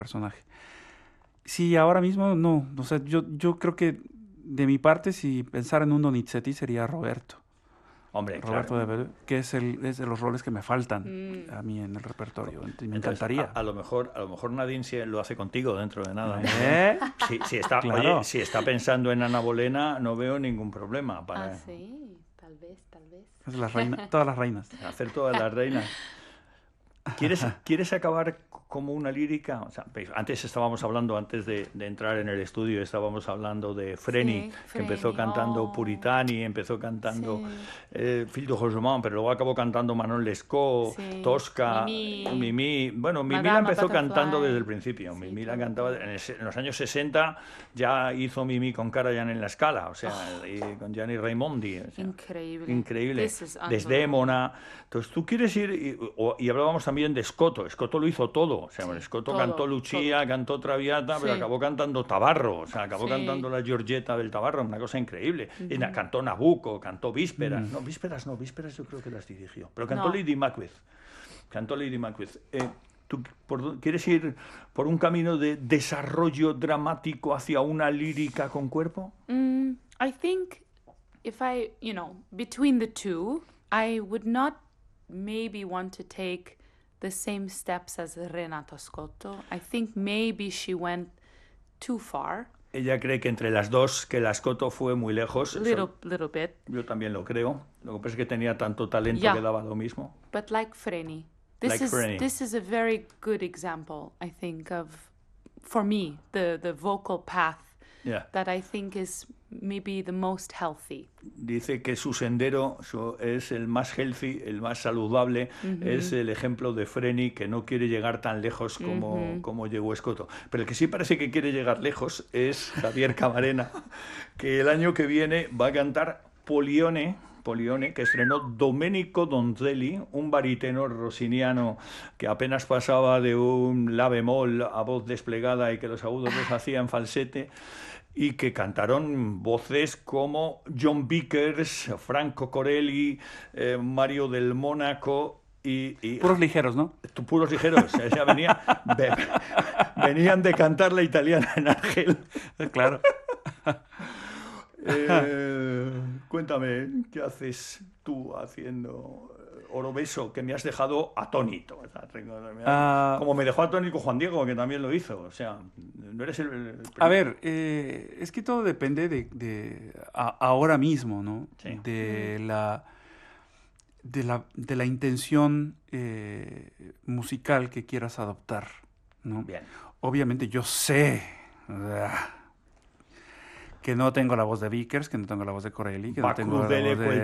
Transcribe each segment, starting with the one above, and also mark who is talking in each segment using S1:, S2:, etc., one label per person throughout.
S1: personaje. Sí, ahora mismo no. O sea, yo creo que de mi parte, si pensara en un Donizetti, sería Roberto.
S2: Hombre, claro.
S1: Roberto de Verdú, que es de los roles que me faltan
S3: Mm.
S1: a mí en el repertorio. Me
S2: Entonces,
S1: encantaría.
S2: a lo mejor Nadine lo hace contigo dentro de nada. No veo.
S1: ¿Eh?
S2: Si está, oye,
S1: Claro.
S2: si está pensando en Ana Bolena, no veo ningún problema
S3: Ah,
S2: para
S3: sí, tal vez, tal vez.
S1: Es la reina, todas las reinas.
S2: hacer todas las reinas. ¿Quieres acabar como una lírica? O sea, antes estábamos hablando, antes de entrar en el estudio, estábamos hablando de Freni,
S3: Sí,
S2: que empezó
S3: Freni,
S2: cantando
S3: oh,
S2: Puritani, empezó cantando
S3: sí,
S2: Fill de Rosemont, pero luego acabó cantando Manon Lescaut,
S3: sí.
S2: Tosca,
S3: Mimi,
S2: Mimi. Bueno, Mimi la
S3: Madama
S2: empezó cantando desde el
S3: Butterfly.
S2: principio.
S3: Sí,
S2: Mimi la
S3: todo,
S2: cantaba
S3: todo.
S2: en los años 60, ya hizo Mimi con Karajan en la Scala, o sea,
S3: Oh,
S2: y con Gianni Raimondi. O sea,
S3: increíble.
S2: increíble.
S3: This is unbelievable.
S2: Desdémona. Entonces tú quieres ir, y hablábamos también de Scotto. Scotto lo hizo todo. O sea,
S3: Sí,
S2: Scotto
S3: todo,
S2: cantó Lucia,
S3: todo.
S2: cantó Traviata, pero
S3: Sí,
S2: acabó cantando Tabarro. O sea, acabó
S3: sí.
S2: cantando la Giorgietta del Tabarro, una cosa increíble. Y
S3: Ujú.
S2: cantó Nabucco, cantó Vísperas.
S1: Mm.
S2: No, Vísperas no, Vísperas yo creo que las dirigió. Pero cantó
S3: No.
S2: Lady Macbeth. Cantó Lady Macbeth. ¿Tú quieres ir por un camino de desarrollo dramático hacia una lírica con cuerpo?
S3: I think if between the two, I would not maybe want to take the same steps as Renato Scotto. I think maybe she went too far.
S2: Ella cree que entre las dos, que la Scotto fue muy lejos.
S3: Little bit.
S2: Yo también lo creo. Lo que pasa es que tenía tanto talento
S3: Yeah.
S2: que daba lo mismo.
S3: But like Freni.
S2: Like Freni.
S3: This is a very good example, I think, of, for me, the vocal path
S2: Yeah.
S3: that I think is maybe the most healthy.
S2: Dice que su sendero es el más healthy, el más saludable. Es el ejemplo de Freni, que no quiere llegar tan lejos como llegó Scotto. Pero el que sí parece que quiere llegar lejos es Javier Camarena, que el año que viene va a cantar Polione, que estrenó Domenico Donzelli, un barítono rossiniano que apenas pasaba de un la bemol a voz desplegada y que los agudos los hacía en falsete, y que cantaron voces como John Vickers, Franco Corelli, Mario del Mónaco y
S1: Puros ligeros, ¿no?
S2: puros ligeros. O sea, venían de cantar la italiana en Argel.
S1: Claro.
S2: Cuéntame, ¿qué haces tú haciendo Orobeso? Que me has dejado atónito. Como me dejó atónito Juan Diego, que también lo hizo. O sea, no eres el
S1: A ver, es que todo depende de ahora mismo, ¿no?
S2: Sí.
S1: De la intención musical que quieras adoptar, ¿no?
S2: Bien.
S1: Obviamente yo sé que no tengo la voz de Vickers, que no tengo la voz de Corelli, que no tengo la voz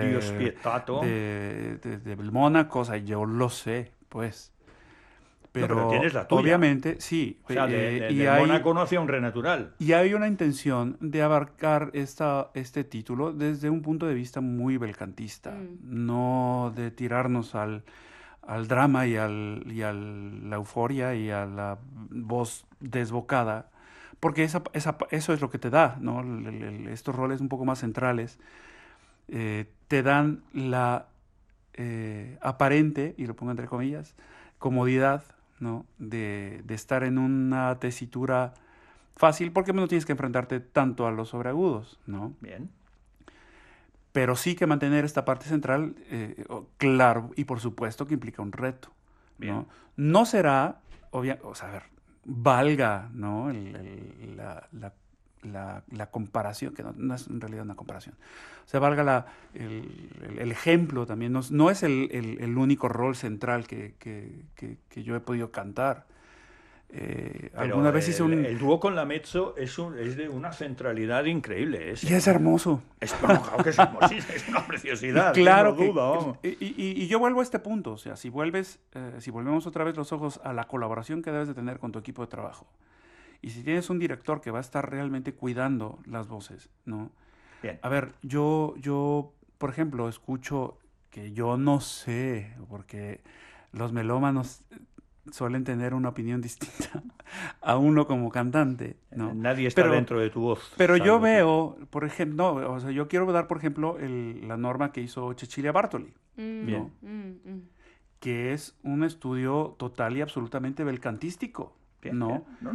S1: de Mónaco, o sea, yo lo sé, pues.
S2: Pero tienes la tuya.
S1: Obviamente, sí.
S2: O sea, de Mónaco no hacía un re natural.
S1: Y hay una intención de abarcar este título desde un punto de vista muy belcantista, no de tirarnos al drama y a la euforia y a la voz desbocada, porque eso es lo que te da, ¿no? Estos roles un poco más centrales te dan la aparente, y lo pongo entre comillas, comodidad, ¿no? de estar en una tesitura fácil, porque no tienes que enfrentarte tanto a los sobreagudos, ¿no?
S2: Bien.
S1: Pero sí que mantener esta parte central, claro, y por supuesto que implica un reto, ¿no? No será, o sea, a ver, valga, ¿no? La comparación, que no es en realidad una comparación. O sea, valga el ejemplo también. No es el único rol central que yo he podido cantar. Alguna vez hice
S2: el dúo con la Mezzo es de una centralidad increíble.
S1: Y es hermoso.
S2: Claro que es hermosísimo, es una preciosidad.
S1: Claro,
S2: no duda, vamos.
S1: Y yo vuelvo a este punto. O sea, si volvemos otra vez los ojos a la colaboración que debes de tener con tu equipo de trabajo. Y si tienes un director que va a estar realmente cuidando las voces, ¿no?
S2: Bien.
S1: A ver, yo, por ejemplo, escucho que yo no sé, porque los melómanos suelen tener una opinión distinta a uno como cantante, ¿no?
S2: Nadie está dentro de tu voz.
S1: Pero yo veo, por ejemplo, no, o sea, yo quiero dar, por ejemplo, la norma que hizo Cecilia Bartoli, ¿no? Que es un estudio total y absolutamente belcantístico,
S2: Bien,
S1: ¿no?
S2: bien. No,